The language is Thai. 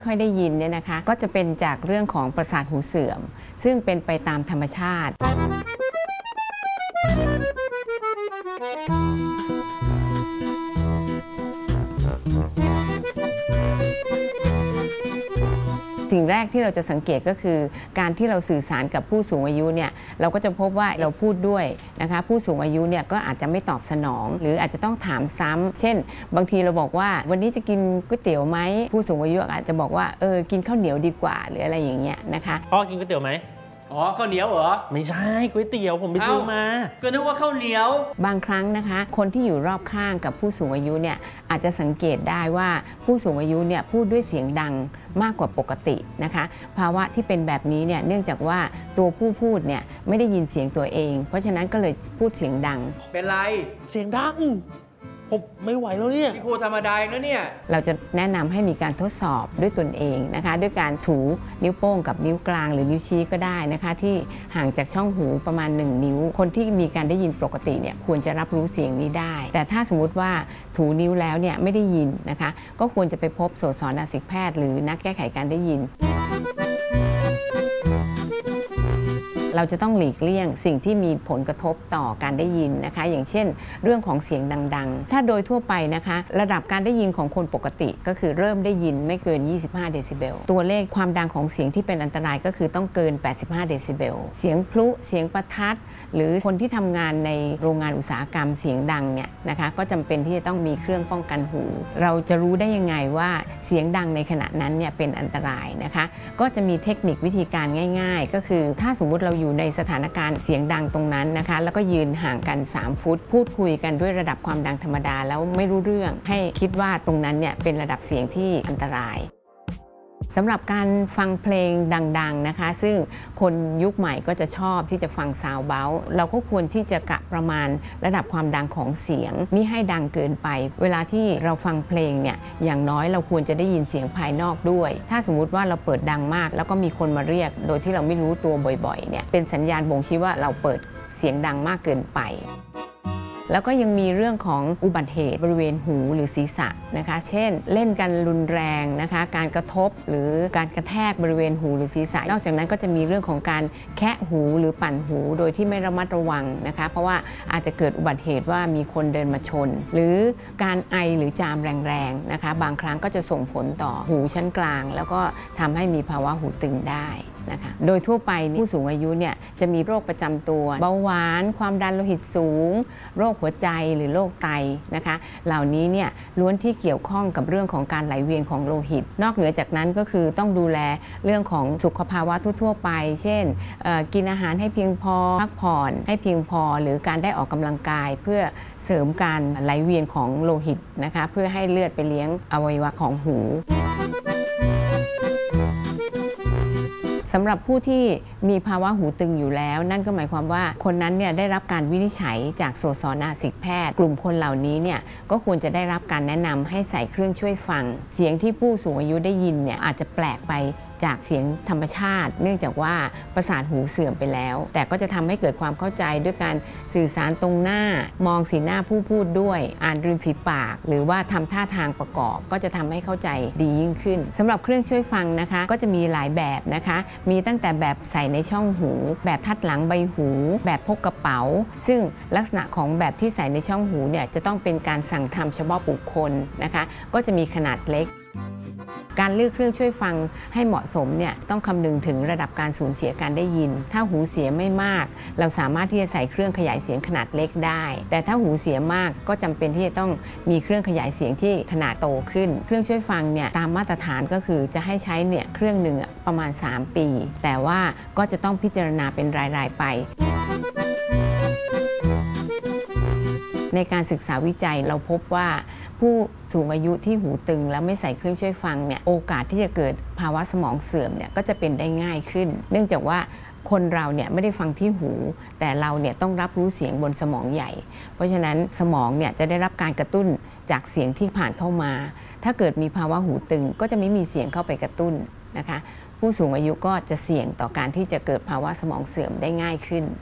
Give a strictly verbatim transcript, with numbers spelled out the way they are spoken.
ค่อยได้ยินเนี่ยนะคะก็จะเป็นจากเรื่องของประสาทหูเสื่อมซึ่งเป็นไปตามธรรมชาติสิ่งแรกที่เราจะสังเกตก็คือการที่เราสื่อสารกับผู้สูงอายุเนี่ยเราก็จะพบว่าเราพูดด้วยนะคะผู้สูงอายุเนี่ยก็อาจจะไม่ตอบสนองหรืออาจจะต้องถามซ้ำเช่นบางทีเราบอกว่าวันนี้จะกินก๋วยเตี๋ยวไหมผู้สูงอายุอาจจะบอกว่าเออกินข้าวเหนียวดีกว่าหรืออะไรอย่างเงี้ยนะคะพ่อกินก๋วยเตี๋ยวไหมอ๋อข้าวเหนียวเหรอไม่ใช่ก๋วยเตี๋ยวผมไปซื้อมาก็นึกว่าข้าวเหนียวบางครั้งนะคะคนที่อยู่รอบข้างกับผู้สูงอายุเนี่ยอาจจะสังเกตได้ว่าผู้สูงอายุเนี่ยพูดด้วยเสียงดังมากกว่าปกตินะคะภาวะที่เป็นแบบนี้เนี่ยเนื่องจากว่าตัวผู้พูดเนี่ยไม่ได้ยินเสียงตัวเองเพราะฉะนั้นก็เลยพูดเสียงดังเป็นไรเสียงดังผมไม่ไหวแล้วเนี่ยพี่พูดธรรมดานะเนี่ยเราจะแนะนำให้มีการทดสอบด้วยตนเองนะคะด้วยการถูนิ้วโป้งกับนิ้วกลางหรือนิ้วชี้ก็ได้นะคะที่ห่างจากช่องหูประมาณหนึ่งนิ้วคนที่มีการได้ยินปกติเนี่ยควรจะรับรู้เสียงนี้ได้แต่ถ้าสมมุติว่าถูนิ้วแล้วเนี่ยไม่ได้ยินนะคะก็ควรจะไปพบโสตศรนาสิกแพทย์หรือนักแก้ไขการได้ยินเราจะต้องหลีกเลี่ยงสิ่งที่มีผลกระทบต่อการได้ยินนะคะอย่างเช่นเรื่องของเสียงดังๆถ้าโดยทั่วไปนะคะระดับการได้ยินของคนปกติก็คือเริ่มได้ยินไม่เกินยี่สิบห้าเดซิเบลตัวเลขความดังของเสียงที่เป็นอันตรายก็คือต้องเกินแปดสิบห้าเดซิเบลเสียงพลุเสียงประทัดหรือคนที่ทำงานในโรงงานอุตสาหกรรมเสียงดังเนี่ยนะคะก็จำเป็นที่จะต้องมีเครื่องป้องกันหูเราจะรู้ได้ยังไงว่าเสียงดังในขณะนั้นเนี่ยเป็นอันตรายนะคะก็จะมีเทคนิควิธีการง่ายๆก็คือถ้าสมมุติเราอยู่ในสถานการณ์เสียงดังตรงนั้นนะคะแล้วก็ยืนห่างกันสามฟุตพูดคุยกันด้วยระดับความดังธรรมดาแล้วไม่รู้เรื่องให้คิดว่าตรงนั้นเนี่ยเป็นระดับเสียงที่อันตรายสำหรับการฟังเพลงดังๆนะคะซึ่งคนยุคใหม่ก็จะชอบที่จะฟังซาวด์เบาท์เราก็ควรที่จะกะประมาณระดับความดังของเสียงมิให้ดังเกินไปเวลาที่เราฟังเพลงเนี่ยอย่างน้อยเราควรจะได้ยินเสียงภายนอกด้วยถ้าสมมุติว่าเราเปิดดังมากแล้วก็มีคนมาเรียกโดยที่เราไม่รู้ตัวบ่อยๆเนี่ยเป็นสัญญาณบ่งชี้ว่าเราเปิดเสียงดังมากเกินไปแล้วก็ยังมีเรื่องของอุบัติเหตุบริเวณหูหรือศีรษะนะคะเช่นเล่นกันรุนแรงนะคะการกระทบหรือการกระแทกบริเวณหูหรือศีรษะนอกจากนั้นก็จะมีเรื่องของการแคะหูหรือปั่นหูโดยที่ไม่ระมัดระวังนะคะเพราะว่าอาจจะเกิดอุบัติเหตุว่ามีคนเดินมาชนหรือการไอหรือจามแรงๆนะคะบางครั้งก็จะส่งผลต่อหูชั้นกลางแล้วก็ทำให้มีภาวะหูตึงได้นะคะโดยทั่วไปผู้สูงอายุเนี่ยจะมีโรคประจำตัวเบาหวานความดันโลหิตสูงโรคหัวใจหรือโรคไตนะคะเหล่านี้เนี่ยล้วนที่เกี่ยวข้องกับเรื่องของการไหลเวียนของโลหิตนอกเหนือจากนั้นก็คือต้องดูแลเรื่องของสุขภาวะทั่วๆไปเช่นกินอาหารให้เพียงพอพักผ่อนให้เพียงพอหรือการได้ออกกำลังกายเพื่อเสริมการไหลเวียนของโลหิตนะคะเพื่อให้เลือดไปเลี้ยงอวัยวะของหูสำหรับผู้ที่มีภาวะหูตึงอยู่แล้วนั่นก็หมายความว่าคนนั้นเนี่ยได้รับการวินิจฉัยจากโสตศรนาสิกแพทย์กลุ่มคนเหล่านี้เนี่ยก็ควรจะได้รับการแนะนำให้ใส่เครื่องช่วยฟังเสียงที่ผู้สูงอายุได้ยินเนี่ยอาจจะแปลกไปจากเสียงธรรมชาติเนื่องจากว่าประสาทหูเสื่อมไปแล้วแต่ก็จะทำให้เกิดความเข้าใจด้วยการสื่อสารตรงหน้ามองสีหน้าผู้พูดด้วยอ่านริมฝีปากหรือว่าทำท่าทางประกอบก็จะทำให้เข้าใจดียิ่งขึ้นสำหรับเครื่องช่วยฟังนะคะก็จะมีหลายแบบนะคะมีตั้งแต่แบบใส่ในช่องหูแบบทัดหลังใบหูแบบพกกระเป๋าซึ่งลักษณะของแบบที่ใส่ในช่องหูเนี่ยจะต้องเป็นการสั่งทำเฉพาะบุคคลนะคะก็จะมีขนาดเล็กการเลือกเครื่องช่วยฟังให้เหมาะสมเนี่ยต้องคำนึงถึงระดับการสูญเสียการได้ยินถ้าหูเสียไม่มากเราสามารถที่จะใส่เครื่องขยายเสียงขนาดเล็กได้แต่ถ้าหูเสียมากก็จำเป็นที่จะต้องมีเครื่องขยายเสียงที่ขนาดโตขึ้นเครื่องช่วยฟังเนี่ยตามมาตรฐานก็คือจะให้ใช้เนี่ยเครื่องหนึ่งประมาณสามปีแต่ว่าก็จะต้องพิจารณาเป็นรายๆไปในการศึกษาวิจัยเราพบว่าผู้สูงอายุที่หูตึงแล้วไม่ใส่เครื่องช่วยฟังเนี่ยโอกาสที่จะเกิดภาวะสมองเสื่อมเนี่ยก็จะเป็นได้ง่ายขึ้นเนื่องจากว่าคนเราเนี่ยไม่ได้ฟังที่หูแต่เราเนี่ยต้องรับรู้เสียงบนสมองใหญ่เพราะฉะนั้นสมองเนี่ยจะได้รับการกระตุ้นจากเสียงที่ผ่านเข้ามาถ้าเกิดมีภาวะหูตึงก็จะไม่มีเสียงเข้าไปกระตุ้นนะคะผู้สูงอายุก็จะเสี่ยงต่อการที่จะเกิดภาวะสมองเสื่อมได้ง่ายขึ้น